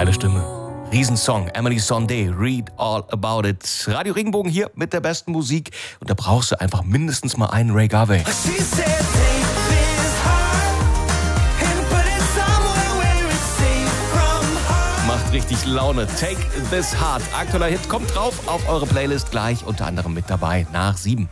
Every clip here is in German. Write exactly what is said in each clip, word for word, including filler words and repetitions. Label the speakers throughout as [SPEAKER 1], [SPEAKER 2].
[SPEAKER 1] Geile Stimme. Riesensong. Emily Sondé, Read All About It. Radio Regenbogen hier mit der besten Musik. Und da brauchst du einfach mindestens mal einen Ray Garvey. Macht richtig Laune. Take This Heart. Aktueller Hit kommt drauf auf eure Playlist gleich. Unter anderem mit dabei nach sieben.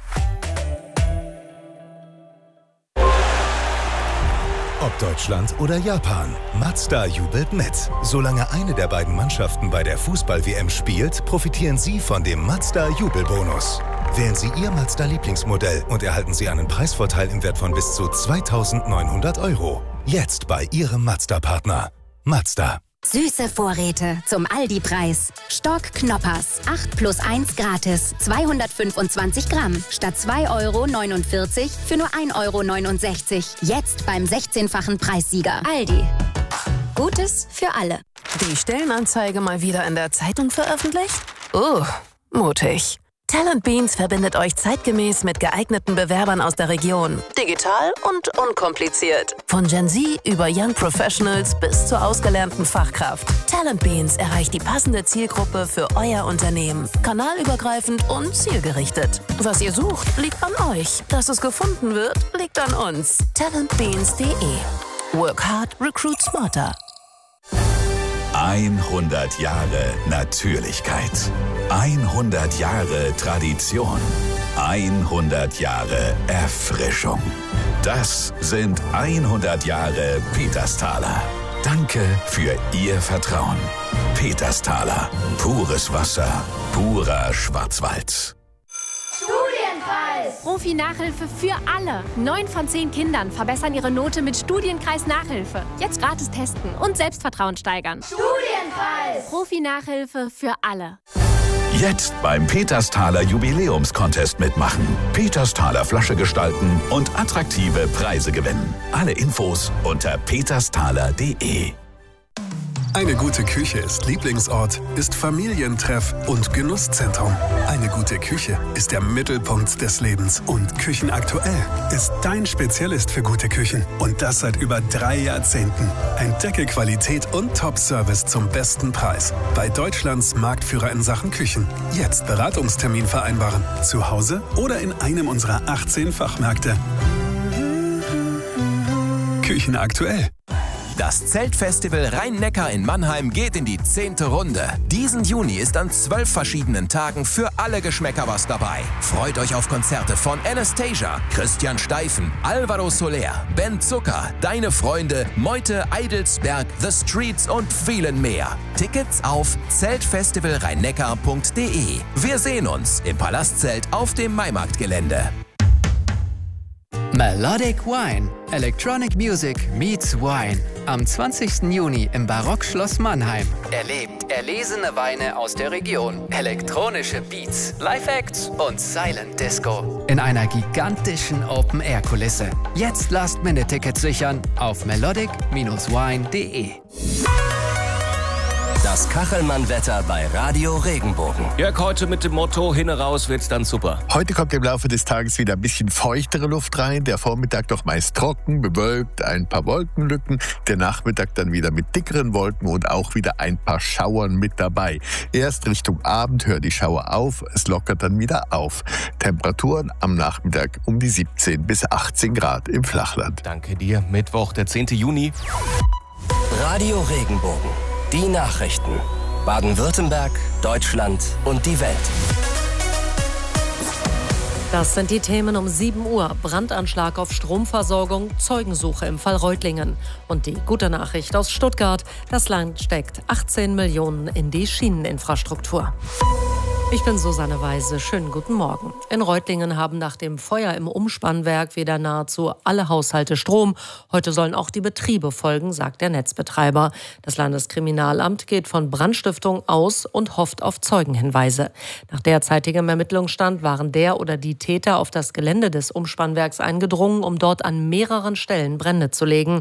[SPEAKER 2] Ob Deutschland oder Japan, Mazda jubelt mit. Solange eine der beiden Mannschaften bei der Fußball-W M spielt, profitieren Sie von dem Mazda-Jubelbonus. Wählen Sie Ihr Mazda-Lieblingsmodell und erhalten Sie einen Preisvorteil im Wert von bis zu zweitausendneunhundert Euro. Jetzt bei Ihrem Mazda-Partner. Mazda.
[SPEAKER 3] Süße Vorräte zum Aldi-Preis. Stock Knoppers. acht plus eins gratis. zweihundertfünfundzwanzig Gramm. Statt zwei Euro neunundvierzig für nur ein Euro neunundsechzig. Jetzt beim sechzehnfachen Preissieger. Aldi. Gutes für alle.
[SPEAKER 4] Die Stellenanzeige mal wieder in der Zeitung veröffentlicht? Uh, mutig. Talent Beans verbindet euch zeitgemäß mit geeigneten Bewerbern aus der Region. Digital und unkompliziert. Von Gen Z über Young Professionals bis zur ausgelernten Fachkraft. Talent Beans erreicht die passende Zielgruppe für euer Unternehmen. Kanalübergreifend und zielgerichtet. Was ihr sucht, liegt an euch. Dass es gefunden wird, liegt an uns. talentbeans punkt de. Work hard, recruit smarter.
[SPEAKER 5] hundert Jahre Natürlichkeit. hundert Jahre Tradition. hundert Jahre Erfrischung. Das sind hundert Jahre Petersthaler. Danke für Ihr Vertrauen. Petersthaler. Pures Wasser. Purer Schwarzwald.
[SPEAKER 6] Profi-Nachhilfe für alle. Neun von zehn Kindern verbessern ihre Note mit Studienkreis-Nachhilfe. Jetzt gratis testen und Selbstvertrauen steigern. Studienkreis! Profi-Nachhilfe für alle.
[SPEAKER 5] Jetzt beim Petersthaler Jubiläumscontest mitmachen. Petersthaler Flasche gestalten und attraktive Preise gewinnen. Alle Infos unter petersthaler punkt de.
[SPEAKER 7] Eine gute Küche ist Lieblingsort, ist Familientreff und Genusszentrum. Eine gute Küche ist der Mittelpunkt des Lebens. Und Küchenaktuell ist dein Spezialist für gute Küchen. Und das seit über drei Jahrzehnten. Entdecke Qualität und Top-Service zum besten Preis. Bei Deutschlands Marktführer in Sachen Küchen. Jetzt Beratungstermin vereinbaren. Zu Hause oder in einem unserer achtzehn Fachmärkte. Küchenaktuell.
[SPEAKER 8] Das Zeltfestival Rhein-Neckar in Mannheim geht in die zehnte Runde. Diesen Juni ist an zwölf verschiedenen Tagen für alle Geschmäcker was dabei. Freut euch auf Konzerte von Anastasia, Christian Steifen, Alvaro Soler, Ben Zucker, Deine Freunde, Meute, Eidelsberg, The Streets und vielen mehr. Tickets auf zeltfestival rheinneckar punkt de. Wir sehen uns im Palastzelt auf dem Maimarktgelände.
[SPEAKER 9] Melodic Wine. Electronic Music meets Wine. Am zwanzigsten Juni im Barockschloss Mannheim. Erlebt erlesene Weine aus der Region, elektronische Beats, Live-Acts und Silent Disco. In einer gigantischen Open-Air-Kulisse. Jetzt Last-Minute-Tickets sichern auf melodic Bindestrich wine punkt de.
[SPEAKER 10] Das Kachelmann-Wetter bei Radio Regenbogen.
[SPEAKER 1] Jörg, heute mit dem Motto, hinne raus wird's dann super.
[SPEAKER 11] Heute kommt im Laufe des Tages wieder ein bisschen feuchtere Luft rein. Der Vormittag doch meist trocken, bewölkt, ein paar Wolkenlücken. Der Nachmittag dann wieder mit dickeren Wolken und auch wieder ein paar Schauern mit dabei. Erst Richtung Abend hören die Schauer auf, es lockert dann wieder auf. Temperaturen am Nachmittag um die siebzehn bis achtzehn Grad im Flachland.
[SPEAKER 1] Danke dir. Mittwoch, der zehnte Juni.
[SPEAKER 10] Radio Regenbogen. Die Nachrichten. Baden-Württemberg, Deutschland und die Welt.
[SPEAKER 12] Das sind die Themen um sieben Uhr. Brandanschlag auf Stromversorgung, Zeugensuche im Fall Reutlingen. Und die gute Nachricht aus Stuttgart. Das Land steckt achtzehn Millionen in die Schieneninfrastruktur. Ich bin Susanne Weise. Schönen guten Morgen. In Reutlingen haben nach dem Feuer im Umspannwerk wieder nahezu alle Haushalte Strom. Heute sollen auch die Betriebe folgen, sagt der Netzbetreiber. Das Landeskriminalamt geht von Brandstiftung aus und hofft auf Zeugenhinweise. Nach derzeitigem Ermittlungsstand waren der oder die Täter auf das Gelände des Umspannwerks eingedrungen, um dort an mehreren Stellen Brände zu legen.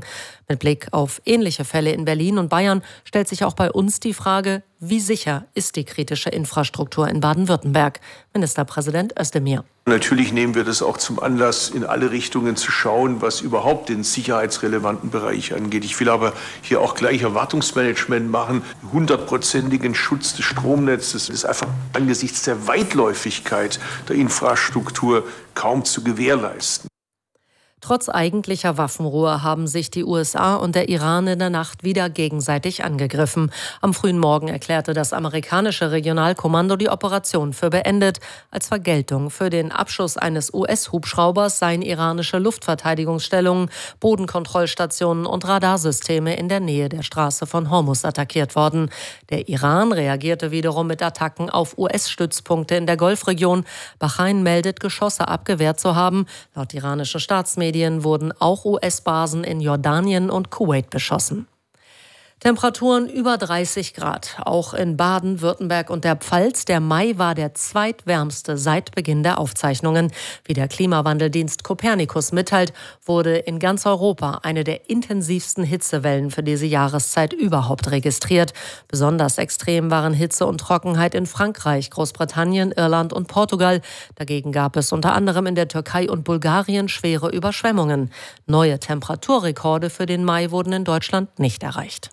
[SPEAKER 12] Mit Blick auf ähnliche Fälle in Berlin und Bayern stellt sich auch bei uns die Frage, wie sicher ist die kritische Infrastruktur in Baden-Württemberg? Ministerpräsident Özdemir.
[SPEAKER 13] Natürlich nehmen wir das auch zum Anlass, in alle Richtungen zu schauen, was überhaupt den sicherheitsrelevanten Bereich angeht. Ich will aber hier auch gleich Erwartungsmanagement machen. Hundertprozentigen Schutz des Stromnetzes ist einfach angesichts der Weitläufigkeit der Infrastruktur kaum zu gewährleisten.
[SPEAKER 12] Trotz eigentlicher Waffenruhe haben sich die U S A und der Iran in der Nacht wieder gegenseitig angegriffen. Am frühen Morgen erklärte das amerikanische Regionalkommando die Operation für beendet. Als Vergeltung für den Abschuss eines U S-Hubschraubers seien iranische Luftverteidigungsstellungen, Bodenkontrollstationen und Radarsysteme in der Nähe der Straße von Hormuz attackiert worden. Der Iran reagierte wiederum mit Attacken auf U S-Stützpunkte in der Golfregion. Bahrain meldet, Geschosse abgewehrt zu haben. Laut iranischen Staatsmedien wurden auch U S-Basen in Jordanien und Kuwait beschossen. Temperaturen über dreißig Grad, auch in Baden-Württemberg und der Pfalz. Der Mai war der zweitwärmste seit Beginn der Aufzeichnungen. Wie der Klimawandeldienst Copernicus mitteilt, wurde in ganz Europa eine der intensivsten Hitzewellen für diese Jahreszeit überhaupt registriert. Besonders extrem waren Hitze und Trockenheit in Frankreich, Großbritannien, Irland und Portugal. Dagegen gab es unter anderem in der Türkei und Bulgarien schwere Überschwemmungen. Neue Temperaturrekorde für den Mai wurden in Deutschland nicht erreicht.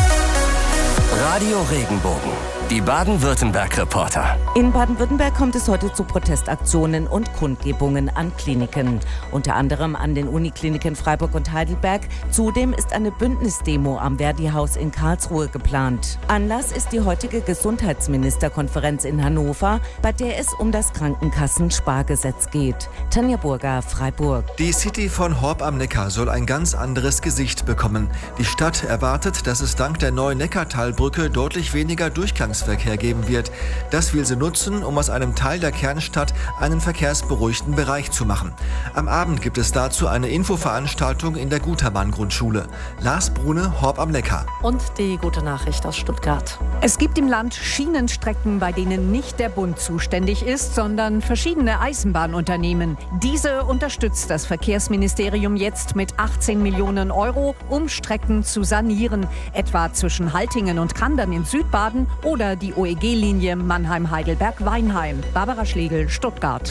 [SPEAKER 10] Radio Regenbogen, die Baden-Württemberg-Reporter.
[SPEAKER 14] In Baden-Württemberg kommt es heute zu Protestaktionen und Kundgebungen an Kliniken. Unter anderem an den Unikliniken Freiburg und Heidelberg. Zudem ist eine Bündnisdemo am Verdi-Haus in Karlsruhe geplant. Anlass ist die heutige Gesundheitsministerkonferenz in Hannover, bei der es um das Krankenkassenspar-Gesetz geht. Tanja Burger, Freiburg.
[SPEAKER 15] Die City von Horb am Neckar soll ein ganz anderes Gesicht bekommen. Die Stadt erwartet, dass es dank der neuen Neckartalbrücke deutlich weniger Durchgangsverkehr geben wird. Das will sie nutzen, um aus einem Teil der Kernstadt einen verkehrsberuhigten Bereich zu machen. Am Abend gibt es dazu eine Infoveranstaltung in der Gutermann-Grundschule. Lars Brune, Horb am Neckar.
[SPEAKER 12] Und die gute Nachricht aus Stuttgart.
[SPEAKER 16] Es gibt im Land Schienenstrecken, bei denen nicht der Bund zuständig ist, sondern verschiedene Eisenbahnunternehmen. Diese unterstützt das Verkehrsministerium jetzt mit achtzehn Millionen Euro, um Strecken zu sanieren, etwa zwischen Haltingen und Kandern in Südbaden oder die O E G-Linie Mannheim-Heidelberg-Weinheim. Barbara Schlegel, Stuttgart.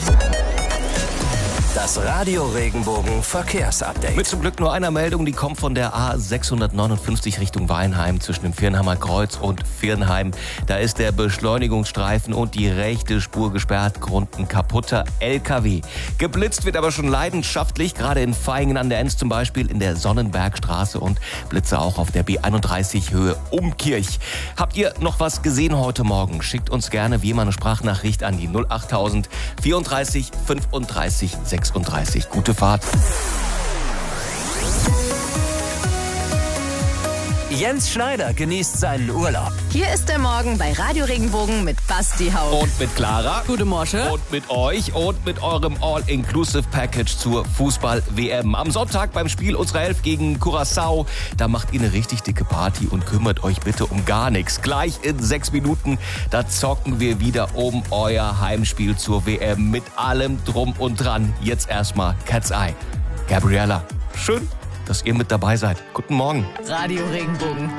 [SPEAKER 10] Das Radio Regenbogen Verkehrsupdate.
[SPEAKER 1] Mit zum Glück nur einer Meldung, die kommt von der A sechshundertneunundfünfzig Richtung Weinheim zwischen dem Viernheimer Kreuz und Viernheim. Da ist der Beschleunigungsstreifen und die rechte Spur gesperrt, Grund ein kaputter L K W. Geblitzt wird aber schon leidenschaftlich, gerade in Vaihingen an der Enz zum Beispiel, in der Sonnenbergstraße und Blitze auch auf der B einunddreißig Höhe Umkirch. Habt ihr noch was gesehen heute Morgen? Schickt uns gerne wie immer eine Sprachnachricht an die null achttausend vierunddreißig fünfunddreißig sechsunddreißig. Gute Fahrt.
[SPEAKER 10] Jens Schneider genießt seinen Urlaub.
[SPEAKER 17] Hier ist der Morgen bei Radio Regenbogen mit Basti Haupt.
[SPEAKER 1] Und mit Clara.
[SPEAKER 17] Gute Morgen.
[SPEAKER 1] Und mit euch und mit eurem All-Inclusive-Package zur Fußball-W M. Am Sonntag beim Spiel unserer Elf gegen Curaçao. Da macht ihr eine richtig dicke Party und kümmert euch bitte um gar nichts. Gleich in sechs Minuten, da zocken wir wieder um euer Heimspiel zur W M mit allem drum und dran. Jetzt erstmal Cat's Eye. Gabriella, schön, dass ihr mit dabei seid. Guten Morgen.
[SPEAKER 17] Radio Regenbogen.